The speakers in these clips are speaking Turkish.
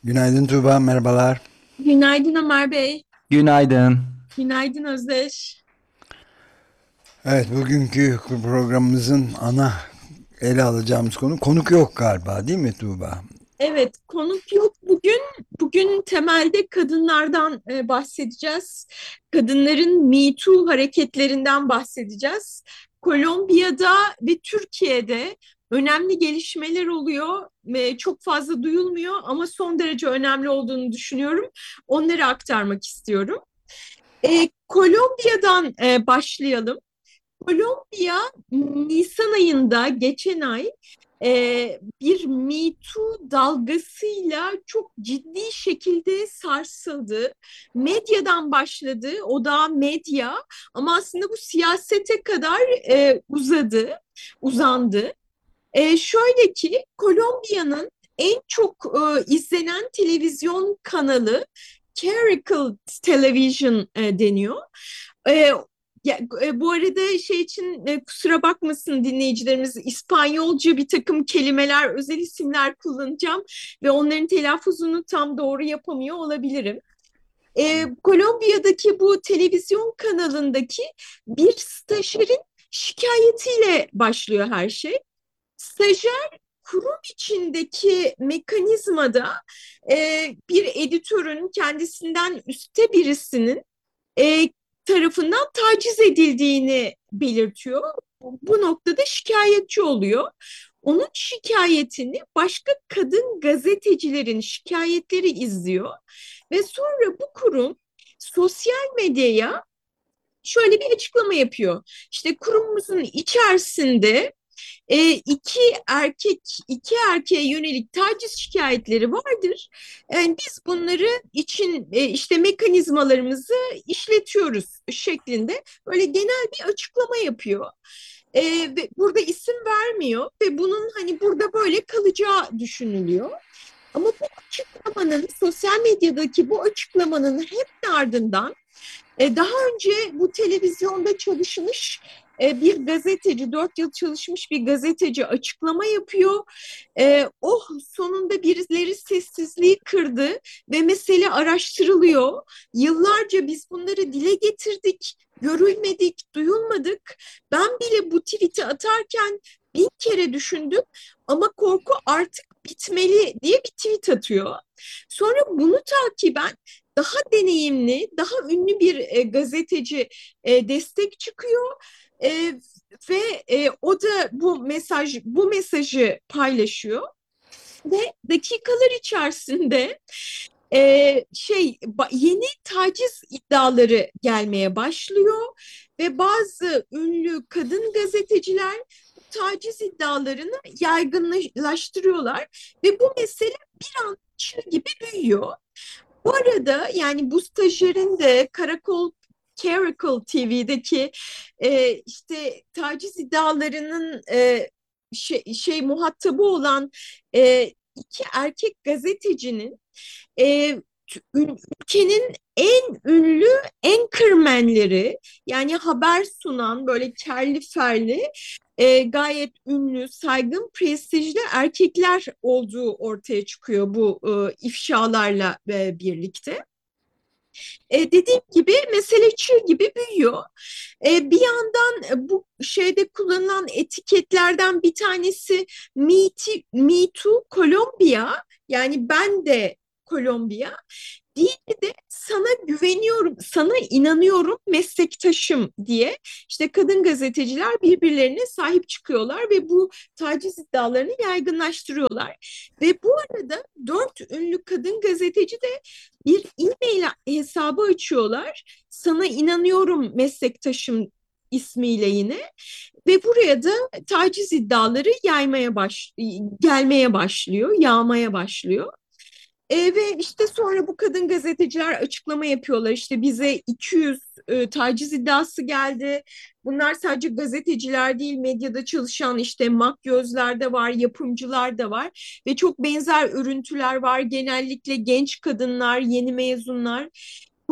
Günaydın Tuğba, merhabalar. Günaydın Ömer Bey. Günaydın. Günaydın Özdeş. Evet, bugünkü programımızın ana ele alacağımız konu konuk yok galiba, değil mi Tuğba? Evet, konuk yok bugün. Bugün temelde kadınlardan bahsedeceğiz. Kadınların Me Too hareketlerinden bahsedeceğiz. Kolombiya'da ve Türkiye'de önemli gelişmeler oluyor ve çok fazla duyulmuyor ama son derece önemli olduğunu düşünüyorum. Onları aktarmak istiyorum. Kolombiya'dan başlayalım. Kolombiya Nisan ayında geçen ay bir Me Too dalgasıyla çok ciddi şekilde sarsıldı. Medyadan başladı, o da medya ama aslında bu siyasete kadar uzandı. Şöyle ki Kolombiya'nın en çok izlenen televizyon kanalı Caracol Television deniyor. E, bu arada şey için kusura bakmasın dinleyicilerimiz, İspanyolca bir takım kelimeler, özel isimler kullanacağım ve onların telaffuzunu tam doğru yapamıyor olabilirim. Kolombiya'daki bu televizyon kanalındaki bir stajyerin şikayetiyle başlıyor her şey. Stajyer kurum içindeki mekanizmada bir editörün kendisinden üstte birisinin e, tarafından taciz edildiğini belirtiyor. Bu noktada şikayetçi oluyor. Onun şikayetini başka kadın gazetecilerin şikayetleri izliyor ve sonra bu kurum sosyal medyaya şöyle bir açıklama yapıyor. İşte kurumumuzun içerisinde iki erkeğe yönelik taciz şikayetleri vardır. Yani biz bunları için işte mekanizmalarımızı işletiyoruz şeklinde böyle genel bir açıklama yapıyor. Ve burada isim vermiyor ve bunun hani burada böyle kalacağı düşünülüyor. Ama bu açıklamanın sosyal medyadaki bu açıklamanın hemen ardından daha önce bu televizyonda çalışmış bir gazeteci, 4 yıl çalışmış bir gazeteci açıklama yapıyor. Oh sonunda birileri sessizliği kırdı ve mesele araştırılıyor. Yıllarca biz bunları dile getirdik, görülmedik, duyulmadık. Ben bile bu tweet'i atarken 1000 kere düşündüm ama korku artık bitmeli diye bir tweet atıyor. Sonra bunu takiben daha deneyimli, daha ünlü bir gazeteci destek çıkıyor. E, ve o da bu mesajı paylaşıyor ve dakikalar içerisinde yeni taciz iddiaları gelmeye başlıyor ve bazı ünlü kadın gazeteciler bu taciz iddialarını yaygınlaştırıyorlar ve bu mesele bir an çığ gibi büyüyor. Bu arada yani bu stajyerin de Caracol TV'deki işte taciz iddialarının muhatabı olan iki erkek gazetecinin e, ülkenin en ünlü anchormanleri yani haber sunan böyle kerli ferli gayet ünlü, saygın, prestijli erkekler olduğu ortaya çıkıyor bu ifşalarla birlikte. Dediğim gibi mesele çığ gibi büyüyor. Bir yandan bu şeyde kullanılan etiketlerden bir tanesi Me Too Kolombiya yani ben de Kolombiya. Diğeri de sana güveniyorum, sana inanıyorum meslektaşım diye işte kadın gazeteciler birbirlerine sahip çıkıyorlar ve bu taciz iddialarını yaygınlaştırıyorlar. Ve bu arada 4 ünlü kadın gazeteci de bir e-mail hesabı açıyorlar. Sana inanıyorum meslektaşım ismiyle yine ve buraya da taciz iddiaları gelmeye başlıyor, yağmaya başlıyor. Ve işte sonra bu kadın gazeteciler açıklama yapıyorlar. İşte bize 200 taciz iddiası geldi. Bunlar sadece gazeteciler değil, medyada çalışan işte makyözler de var, yapımcılar da var ve çok benzer örüntüler var. Genellikle genç kadınlar, yeni mezunlar.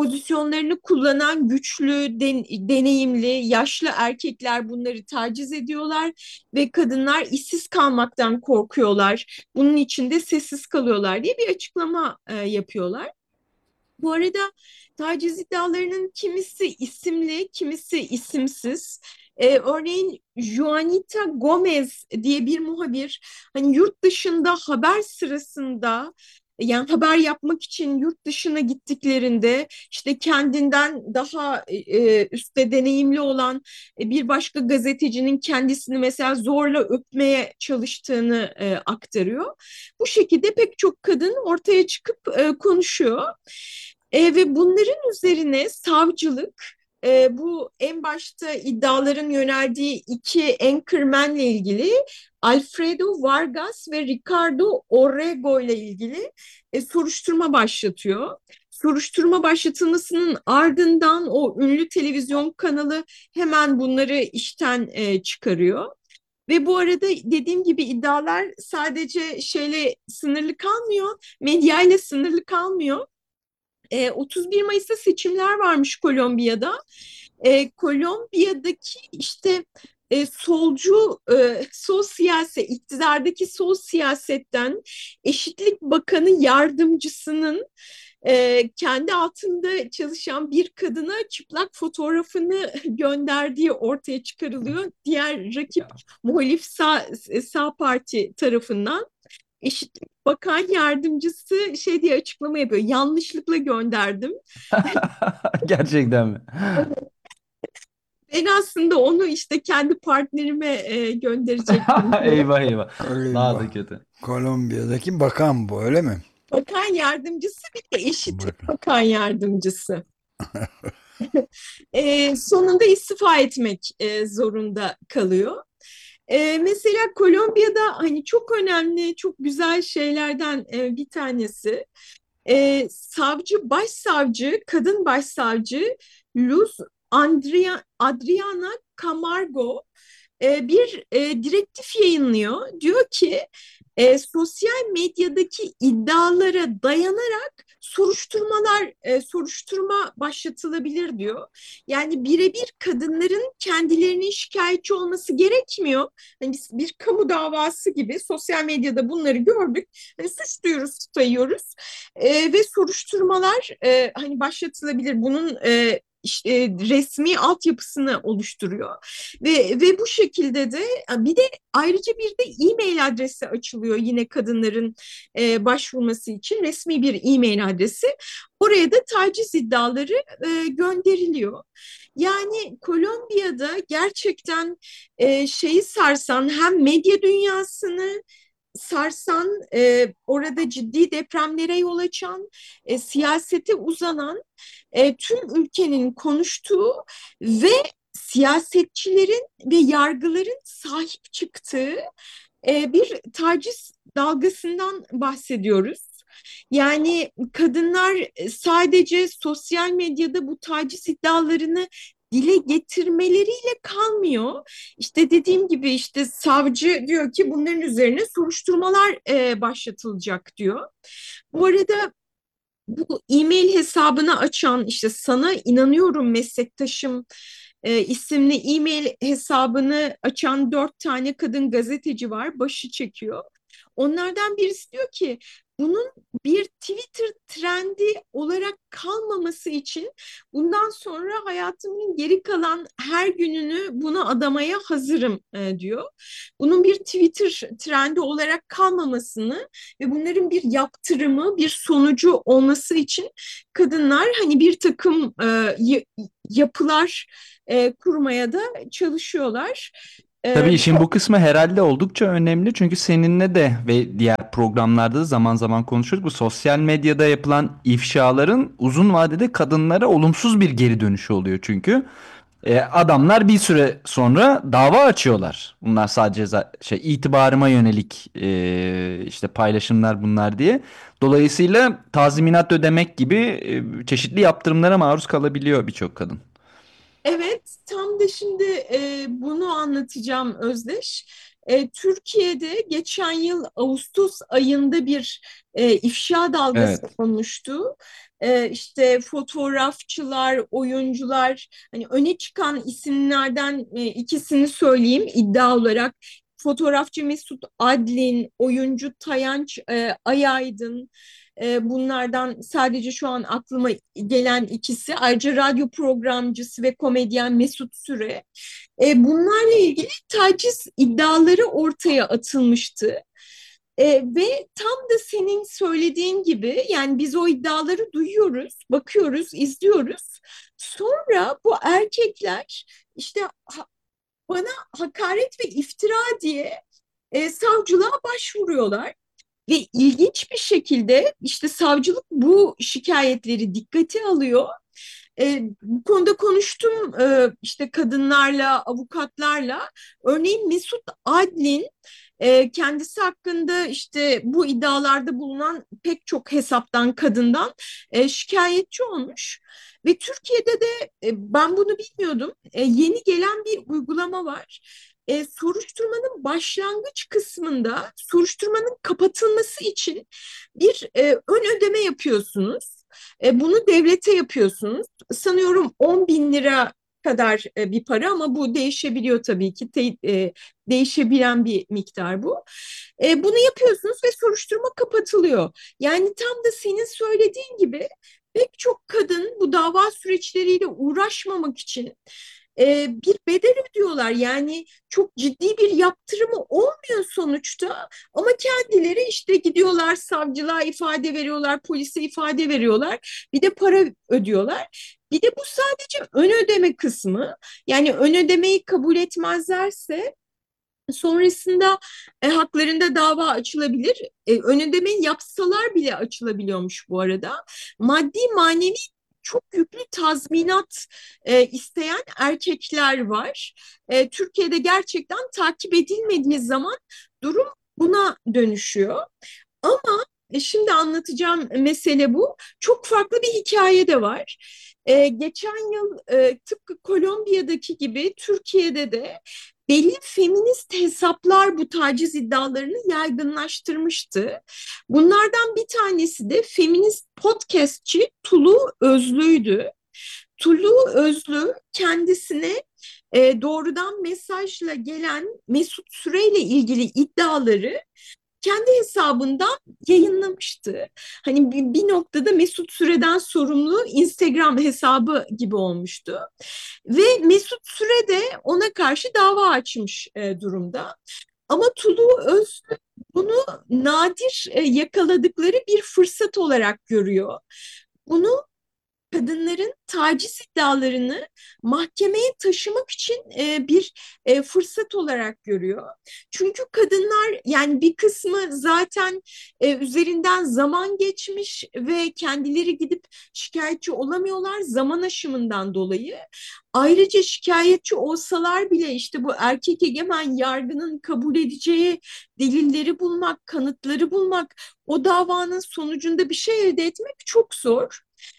pozisyonlarını kullanan güçlü, deneyimli, yaşlı erkekler bunları taciz ediyorlar ve kadınlar işsiz kalmaktan korkuyorlar. Bunun için de sessiz kalıyorlar diye bir açıklama yapıyorlar. Bu arada taciz iddialarının kimisi isimli, kimisi isimsiz. Örneğin Juanita Gomez diye bir muhabir hani yurt dışında haber sırasında yani haber yapmak için yurt dışına gittiklerinde işte kendinden daha üstte deneyimli olan bir başka gazetecinin kendisini mesela zorla öpmeye çalıştığını aktarıyor. Bu şekilde pek çok kadın ortaya çıkıp konuşuyor. Ve bunların üzerine savcılık bu en başta iddiaların yöneldiği iki anchorman'le ilgili Alfredo Vargas ve Ricardo Orrego ile ilgili soruşturma başlatıyor. Soruşturma başlatılmasının ardından o ünlü televizyon kanalı hemen bunları işten çıkarıyor. Ve bu arada dediğim gibi iddialar sadece şeyle sınırlı kalmıyor, medyayla sınırlı kalmıyor. 31 Mayıs'ta seçimler varmış Kolombiya'da. Kolombiya'daki işte solcu sol siyaset, iktidardaki sol siyasetten Eşitlik Bakanı yardımcısının kendi altında çalışan bir kadına çıplak fotoğrafını gönderdiği ortaya çıkarılıyor. Diğer rakip muhalif sağ parti tarafından. Eşitlik Bakan Yardımcısı şey diye açıklama yapıyor. Yanlışlıkla gönderdim. Gerçekten mi? Ben aslında onu işte kendi partnerime gönderecektim diyor. Eyvah eyvah. Öyle Daha da bak. kötü. Kolombiya'daki bakan bu, öyle mi? Bakan Yardımcısı bir de Eşitlik Bakın. Bakan Yardımcısı. Sonunda istifa etmek zorunda kalıyor. Mesela Kolombiya'da hani çok önemli, çok güzel şeylerden bir tanesi başsavcı, kadın başsavcı Luz Adriana Camargo bir direktif yayınlıyor. Diyor ki sosyal medyadaki iddialara dayanarak soruşturma başlatılabilir diyor. Yani birebir kadınların kendilerinin şikayetçi olması gerekmiyor. Hani biz bir kamu davası gibi sosyal medyada bunları gördük. Hani suç duyurusu sayıyoruz ve soruşturmalar hani başlatılabilir. Bunun işte, resmi altyapısını oluşturuyor ve bu şekilde de bir de ayrıca bir de e-mail adresi açılıyor yine kadınların başvurması için resmi bir e-mail adresi. Oraya da taciz iddiaları gönderiliyor. Yani Kolombiya'da gerçekten şeyi sarsan hem medya dünyasını sarsan, orada ciddi depremlere yol açan, siyasete uzanan, tüm ülkenin konuştuğu ve siyasetçilerin ve yargıların sahip çıktığı bir taciz dalgasından bahsediyoruz. Yani kadınlar sadece sosyal medyada bu taciz iddialarını dile getirmeleriyle kalmıyor. İşte dediğim gibi işte savcı diyor ki bunların üzerine soruşturmalar başlatılacak diyor. Bu arada bu e-mail hesabını açan işte sana inanıyorum meslektaşım isimli e-mail hesabını açan 4 tane kadın gazeteci var, başı çekiyor. Onlardan birisi diyor ki bunun bir Twitter trendi olarak kalmaması için bundan sonra hayatımın geri kalan her gününü buna adamaya hazırım diyor. Bunun bir Twitter trendi olarak kalmamasını ve bunların bir yaptırımı, bir sonucu olması için kadınlar hani bir takım yapılar kurmaya da çalışıyorlar. Tabii E, işin bu kısmı herhalde oldukça önemli çünkü seninle de ve diğer programlarda da zaman zaman konuşuruz. Bu sosyal medyada yapılan ifşaların uzun vadede kadınlara olumsuz bir geri dönüşü oluyor çünkü. Adamlar bir süre sonra dava açıyorlar. Bunlar sadece itibarıma yönelik işte paylaşımlar bunlar diye. Dolayısıyla tazminat ödemek gibi çeşitli yaptırımlara maruz kalabiliyor birçok kadın. Evet, tam da şimdi bunu anlatacağım Özdeş. Türkiye'de geçen yıl Ağustos ayında bir ifşa dalgası Evet. olmuştu. İşte fotoğrafçılar, oyuncular, hani öne çıkan isimlerden ikisini söyleyeyim iddia olarak. Fotoğrafçı Mesut Adlin, oyuncu Tayanç Ayaydın. Bunlardan sadece şu an aklıma gelen ikisi. Ayrıca radyo programcısı ve komedyen Mesut Süre. Bunlarla ilgili taciz iddiaları ortaya atılmıştı. Ve tam da senin söylediğin gibi yani biz o iddiaları duyuyoruz, bakıyoruz, izliyoruz. Sonra bu erkekler işte bana hakaret ve iftira diye savcılığa başvuruyorlar. Ve ilginç bir şekilde işte savcılık bu şikayetleri dikkate alıyor. Bu konuda konuştum işte kadınlarla, avukatlarla. Örneğin Mesut Adlin kendisi hakkında işte bu iddialarda bulunan pek çok hesaptan, kadından şikayetçi olmuş. Ve Türkiye'de de ben bunu bilmiyordum. Yeni gelen bir uygulama var. Soruşturmanın başlangıç kısmında soruşturmanın kapatılması için bir ön ödeme yapıyorsunuz. Bunu devlete yapıyorsunuz. Sanıyorum 10 bin lira kadar bir para ama bu değişebiliyor tabii ki. Değişebilen bir miktar bu. Bunu yapıyorsunuz ve soruşturma kapatılıyor. Yani tam da senin söylediğin gibi pek çok kadın bu dava süreçleriyle uğraşmamak için bir bedel ödüyorlar. Yani çok ciddi bir yaptırımı olmuyor sonuçta ama kendileri işte gidiyorlar savcılığa ifade veriyorlar, polise ifade veriyorlar, bir de para ödüyorlar. Bir de bu sadece ön ödeme kısmı. Yani ön ödemeyi kabul etmezlerse sonrasında haklarında dava açılabilir. Ön ödemeyi yapsalar bile açılabiliyormuş bu arada. Maddi manevi çok yüklü tazminat isteyen erkekler var. Türkiye'de gerçekten takip edilmediği zaman durum buna dönüşüyor. Ama şimdi anlatacağım mesele bu. Çok farklı bir hikaye de var. Geçen yıl tıpkı Kolombiya'daki gibi Türkiye'de de belli feminist hesaplar bu taciz iddialarını yaygınlaştırmıştı. Bunlardan bir tanesi de feminist podcastçi Tulu Özlü'ydü. Tulu Özlü kendisine doğrudan mesajla gelen Mesut Süreyle ilgili iddiaları kendi hesabından yayınlamıştı. Hani bir noktada Mesut Süre'den sorumlu Instagram hesabı gibi olmuştu. Ve Mesut Süre de ona karşı dava açmış durumda. Ama Tulu Öz bunu nadir yakaladıkları bir fırsat olarak görüyor. Bunu kadınların taciz iddialarını mahkemeye taşımak için bir fırsat olarak görüyor. Çünkü kadınlar yani bir kısmı zaten üzerinden zaman geçmiş ve kendileri gidip şikayetçi olamıyorlar zaman aşımından dolayı. Ayrıca şikayetçi olsalar bile işte bu erkek egemen yargının kabul edeceği delilleri bulmak, kanıtları bulmak, o davanın sonucunda bir şey elde etmek çok zor.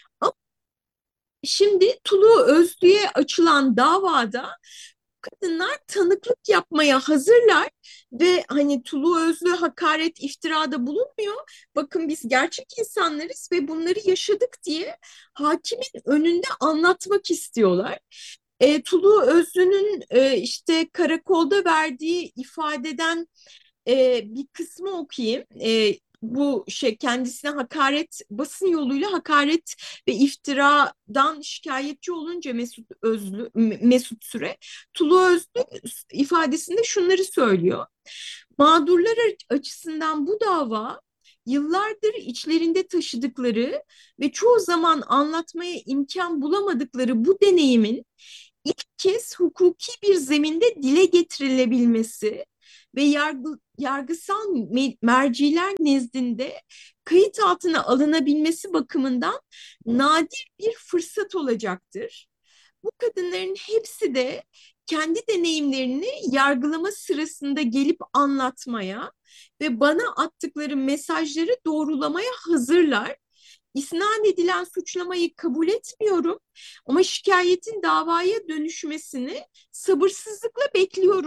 Şimdi Tulu Özlü'ye açılan davada kadınlar tanıklık yapmaya hazırlar ve hani Tulu Özlü hakaret iftirada bulunmuyor. Bakın biz gerçek insanlarız ve bunları yaşadık diye hakimin önünde anlatmak istiyorlar. Tulu Özlü'nün işte karakolda verdiği ifadeden bir kısmı okuyayım. Bu şey kendisine hakaret basın yoluyla hakaret ve iftiradan şikayetçi olunca Mesut Süre Tulu Özlü ifadesinde şunları söylüyor. Mağdurlar açısından bu dava yıllardır içlerinde taşıdıkları ve çoğu zaman anlatmaya imkan bulamadıkları bu deneyimin ilk kez hukuki bir zeminde dile getirilebilmesi ve yargısal merciler nezdinde kayıt altına alınabilmesi bakımından nadir bir fırsat olacaktır. Bu kadınların hepsi de kendi deneyimlerini yargılama sırasında gelip anlatmaya ve bana attıkları mesajları doğrulamaya hazırlar. İsnat edilen suçlamayı kabul etmiyorum ama şikayetin davaya dönüşmesini sabırsızlıkla bekliyorum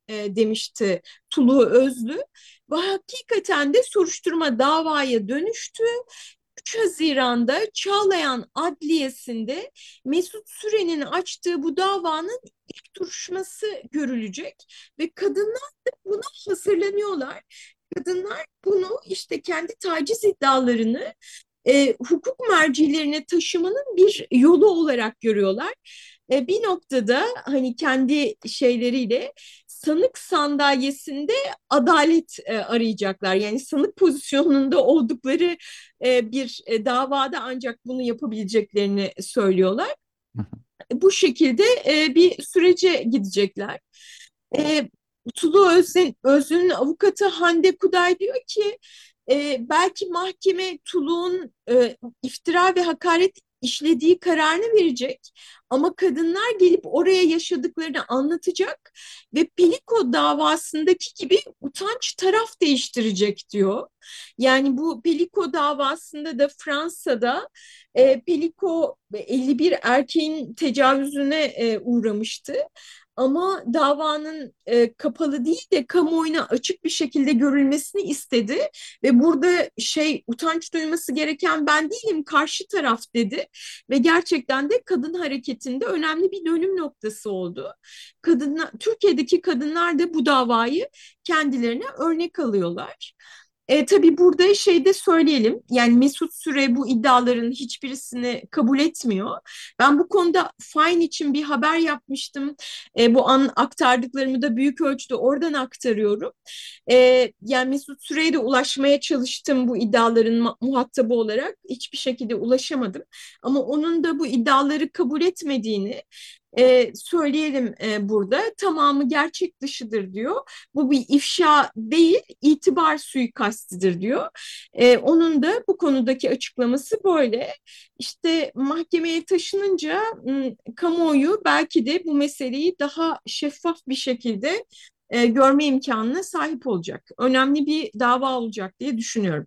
demişti Tulu Özlü. Ve hakikaten de soruşturma davaya dönüştü. 3 Haziran'da Çağlayan Adliyesi'nde Mesut Süren'in açtığı bu davanın ilk duruşması görülecek ve kadınlar da buna hazırlanıyorlar. Kadınlar bunu işte kendi taciz iddialarını hukuk mercilerine taşımanın bir yolu olarak görüyorlar. Bir noktada hani kendi şeyleriyle sanık sandalyesinde adalet arayacaklar. Yani sanık pozisyonunda oldukları bir davada ancak bunu yapabileceklerini söylüyorlar. Bu şekilde bir sürece gidecekler. E, Tulu Özlü'nün avukatı Hande Kuday diyor ki belki mahkeme Tulu'nun iftira ve hakaret işlediği kararını verecek ama kadınlar gelip oraya yaşadıklarını anlatacak ve Peliko davasındaki gibi utanç taraf değiştirecek diyor. Yani bu Peliko davasında da Fransa'da Peliko 51 erkeğin tecavüzüne uğramıştı. Ama davanın kapalı değil de kamuoyuna açık bir şekilde görülmesini istedi ve burada utanç duyması gereken ben değilim karşı taraf dedi ve gerçekten de kadın hareketinde önemli bir dönüm noktası oldu. Türkiye'deki kadınlar da bu davayı kendilerine örnek alıyorlar. Tabii burada de söyleyelim yani Mesut Süre bu iddiaların hiçbirisini kabul etmiyor. Ben bu konuda Fine için bir haber yapmıştım. Bu aktardıklarımı da büyük ölçüde oradan aktarıyorum. Yani Mesut Süre'ye de ulaşmaya çalıştım bu iddiaların muhatabı olarak. Hiçbir şekilde ulaşamadım. Ama onun da bu iddiaları kabul etmediğini söyleyelim burada. Tamamı gerçek dışıdır diyor. Bu bir ifşa değil, itibar suikastidir diyor. Onun da bu konudaki açıklaması böyle. İşte mahkemeye taşınınca kamuoyu belki de bu meseleyi daha şeffaf bir şekilde görme imkanına sahip olacak. Önemli bir dava olacak diye düşünüyorum.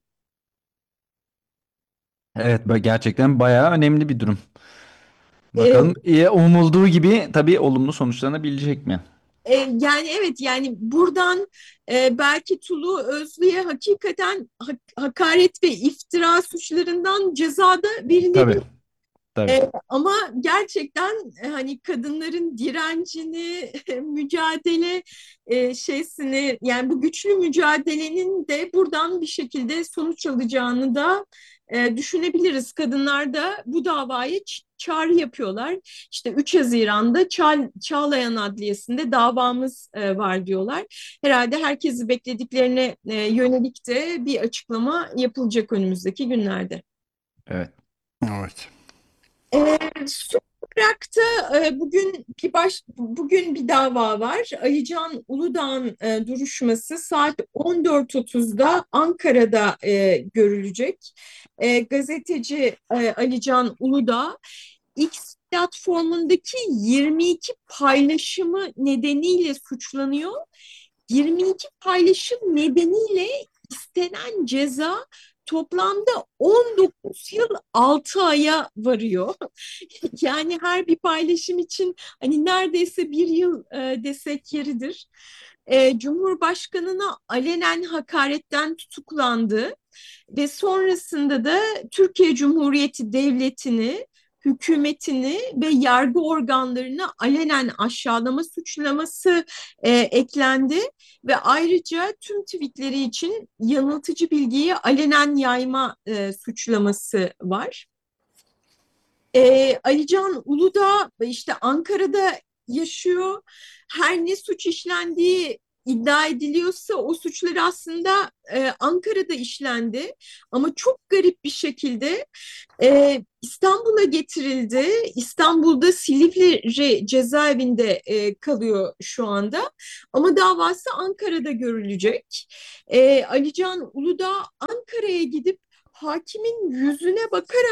Evet, gerçekten bayağı önemli bir durum. E, Bakalım umulduğu gibi tabii olumlu sonuçlanabilecek mi? Yani evet yani buradan belki Tulu Özlü'ye hakikaten hakaret ve iftira suçlarından ceza da Tabii, verilebilir. tabii. Ama gerçekten hani kadınların direncini, mücadele şeysini yani bu güçlü mücadelenin de buradan bir şekilde sonuç alacağını da düşünebiliriz. Kadınlar da bu davaya çağrı yapıyorlar. İşte 3 Haziran'da Çağlayan Adliyesi'nde davamız var diyorlar. Herhalde herkesi beklediklerine yönelik de bir açıklama yapılacak önümüzdeki günlerde. Evet. Evet. Son olarak da bugün bir dava var. Alican Uludağ'ın duruşması saat 14.30'da Ankara'da görülecek. Gazeteci Alican Uludağ X platformundaki 22 paylaşımı nedeniyle suçlanıyor. 22 paylaşım nedeniyle istenen ceza toplamda 19 yıl 6 aya varıyor. Yani her bir paylaşım için hani neredeyse bir yıl desek yeridir. Cumhurbaşkanına alenen hakaretten tutuklandı ve sonrasında da Türkiye Cumhuriyeti Devleti'ni, hükümetini ve yargı organlarını alenen aşağılama suçlaması eklendi ve ayrıca tüm tweetleri için yanıltıcı bilgiyi alenen yayma suçlaması var. Alican Uludağ işte Ankara'da yaşıyor. Her ne suç işlendiği iddia ediliyorsa o suçlar aslında Ankara'da işlendi. Ama çok garip bir şekilde İstanbul'a getirildi. İstanbul'da Silivri cezaevinde kalıyor şu anda. Ama davası Ankara'da görülecek. Alican Uludağ Ankara'ya gidip hakimin yüzüne bakarak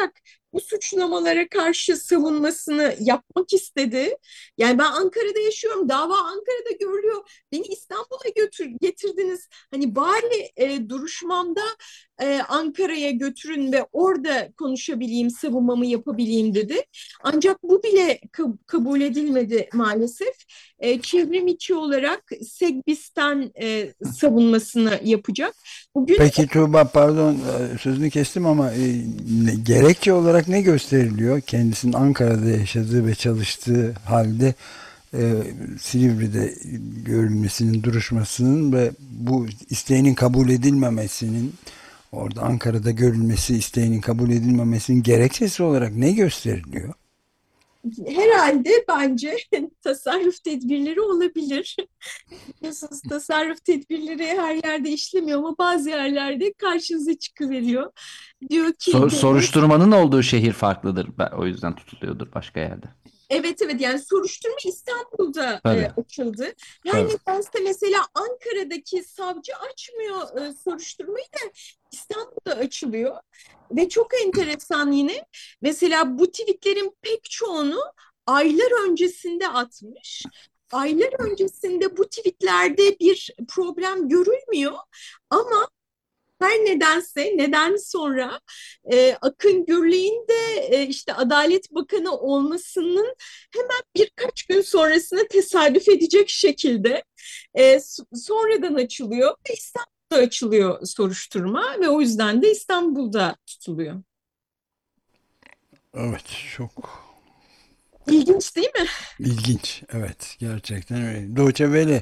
bu suçlamalara karşı savunmasını yapmak istedi. Yani ben Ankara'da yaşıyorum, dava Ankara'da görülüyor. Beni İstanbul'a getirdiniz. Hani bari duruşmamda Ankara'ya götürün ve orada konuşabileyim, savunmamı yapabileyim dedi. Ancak bu bile kabul edilmedi maalesef. Çevrim içi olarak Segbistan savunmasını yapacak. Bugün Peki Tuğba, pardon, sözünü kestim ama gerekçe olarak ne gösteriliyor? Kendisinin Ankara'da yaşadığı ve çalıştığı halde Silivri'de görülmesinin, duruşmasının ve bu isteğinin kabul edilmemesinin, orada Ankara'da görülmesi isteğinin kabul edilmemesinin gerekçesi olarak ne gösteriliyor? herhalde bence tasarruf tedbirleri olabilir. Biliyorsunuz tasarruf tedbirleri her yerde işlemiyor ama bazı yerlerde karşınıza çıkıveriyor. Diyor ki devlet, Soruşturmanın olduğu şehir farklıdır. O yüzden tutuluyordur başka yerde. evet evet, yani soruşturma İstanbul'da Tabii, açıldı. Her tabii. nedense mesela Ankara'daki savcı açmıyor soruşturmayı da İstanbul'da açılıyor. Ve çok enteresan yine, mesela bu tweetlerin pek çoğunu aylar öncesinde atmış. Aylar öncesinde bu tweetlerde bir problem görülmüyor ama her nedense neden sonra Akın Gürley'in de işte Adalet Bakanı olmasının hemen birkaç gün sonrasına tesadüf edecek şekilde sonradan açılıyor ve İstanbul'da açılıyor soruşturma ve o yüzden de İstanbul'da tutuluyor. Evet, çok İlginç değil mi? ilginç. Evet, gerçekten öyle. Deutsche Welle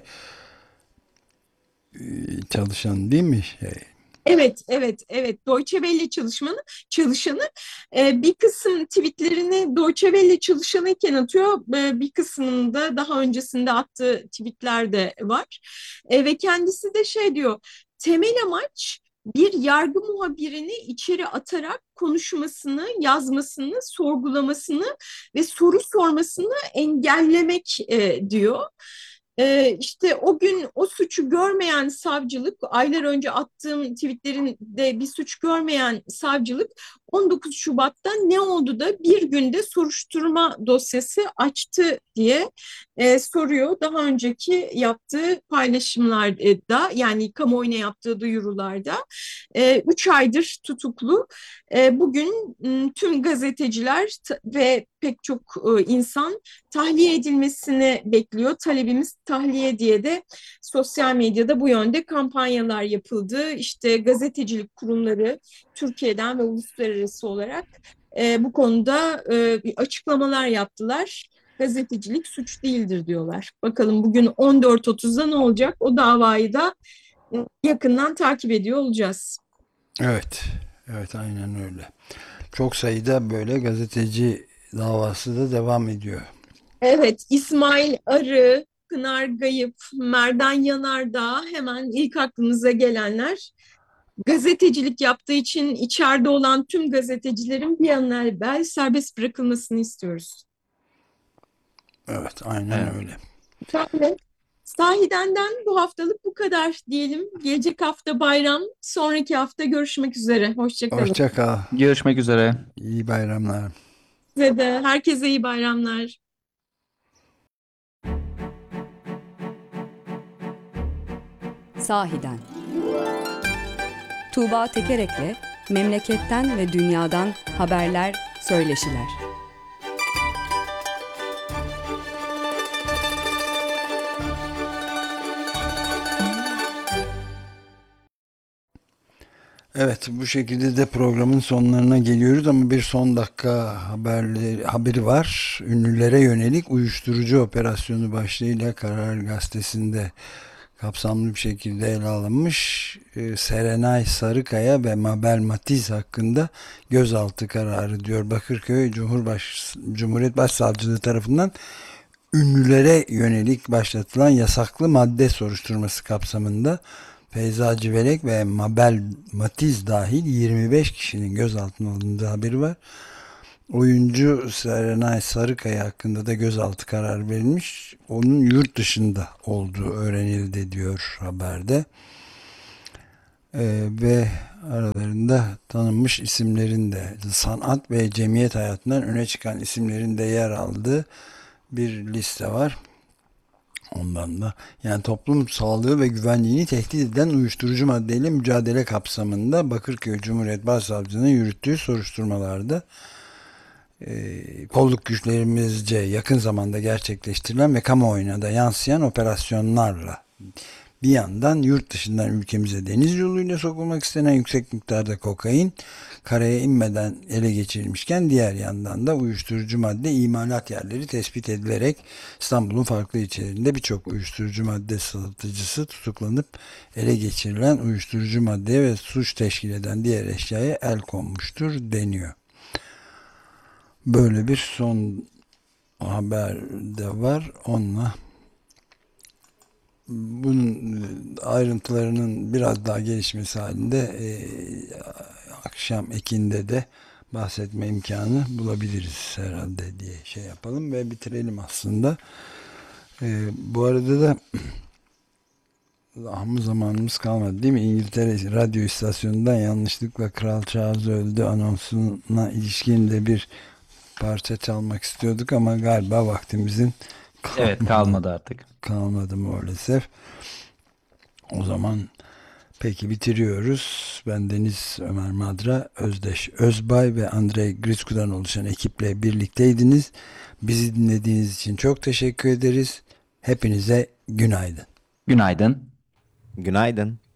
çalışan değil mi? Evet, evet, evet. Deutsche Welle çalışanı bir kısım tweetlerini Deutsche Welle çalışanıyken atıyor. Bir kısmında daha öncesinde attığı tweetler de var. Ve kendisi de şey diyor, temel amaç bir yargı muhabirini içeri atarak konuşmasını, yazmasını, sorgulamasını ve soru sormasını engellemek diyor. İşte o gün o suçu görmeyen savcılık, aylar önce attığım tweetlerinde bir suç görmeyen savcılık 19 Şubat'ta ne oldu da bir günde soruşturma dosyası açtı diye soruyor. Daha önceki yaptığı paylaşımlarda, yani kamuoyuna yaptığı duyurularda 3 aydır tutuklu. Bugün tüm gazeteciler ve pek çok insan tahliye edilmesini bekliyor. Talebimiz tahliye diye de sosyal medyada bu yönde kampanyalar yapıldı. İşte gazetecilik kurumları Türkiye'den ve uluslararası olarak bu konuda açıklamalar yaptılar. Gazetecilik suç değildir diyorlar. Bakalım bugün 14.30'da ne olacak? O davayı da yakından takip ediyor olacağız. Evet, evet, aynen öyle. Çok sayıda böyle gazeteci davası da devam ediyor. Evet, İsmail Arı, Pınar Gayıp, Merdan Yanardağ, hemen ilk aklınıza gelenler. Gazetecilik yaptığı için içeride olan tüm gazetecilerin bir an evvel serbest bırakılmasını istiyoruz. Evet, aynen Evet. öyle. Tabii. Sahidenden bu haftalık bu kadar diyelim. Gelecek hafta bayram, sonraki hafta görüşmek üzere. Hoşça kalın. Hoşça kal. Görüşmek üzere. İyi bayramlar. Size de herkese iyi bayramlar. Sahiden. Tuğba Tekerek'le memleketten ve dünyadan haberler, söyleşiler. Evet, bu şekilde de programın sonlarına geliyoruz ama bir son dakika haberi var. Ünlülere yönelik uyuşturucu operasyonu başlığıyla Karar Gazetesi'nde kapsamlı bir şekilde ele alınmış. Serenay Sarıkaya ve Mabel Matiz hakkında gözaltı kararı, diyor Bakırköy Cumhuriyet Başsavcılığı tarafından ünlülere yönelik başlatılan yasaklı madde soruşturması kapsamında Feyza Civelek ve Mabel Matiz dahil 25 kişinin gözaltına alındığı haberi var. Oyuncu Serenay Sarıkaya hakkında da gözaltı kararı verilmiş. Onun yurt dışında olduğu öğrenildi, diyor haberde. Ve aralarında tanınmış isimlerin de sanat ve cemiyet hayatından öne çıkan isimlerin de yer aldığı bir liste var. Ondan da yani toplum sağlığı ve güvenliğini tehdit eden uyuşturucu maddeyle mücadele kapsamında Bakırköy Cumhuriyet Başsavcılığı'nın yürüttüğü soruşturmalarda kolluk güçlerimizce yakın zamanda gerçekleştirilen ve kamuoyuna da yansıyan operasyonlarla bir yandan yurt dışından ülkemize deniz yoluyla sokulmak istenen yüksek miktarda kokain karaya inmeden ele geçirilmişken diğer yandan da uyuşturucu madde imalat yerleri tespit edilerek İstanbul'un farklı ilçelerinde birçok uyuşturucu madde satıcısı tutuklanıp ele geçirilen uyuşturucu maddeye ve suç teşkil eden diğer eşyaya el konmuştur deniyor. Böyle bir son haber de var. Onunla bunun ayrıntılarının biraz daha gelişmesi halinde akşam ekinde de bahsetme imkanı bulabiliriz herhalde diye şey yapalım ve bitirelim aslında. Bu arada da zamanımız kalmadı değil mi? İngiltere radyo istasyonundan yanlışlıkla Kral Charles öldü anonsuna ilişkin de bir parça çalmak istiyorduk ama galiba vaktimizin Evet, kalmadı artık. kalmadı maalesef. O zaman peki bitiriyoruz. Ben Deniz Ömer Madra, Özdeş Özbay ve Andrei Gritsku'dan oluşan ekiple birlikteydiniz. Bizi dinlediğiniz için çok teşekkür ederiz. Hepinize günaydın. Günaydın. Günaydın.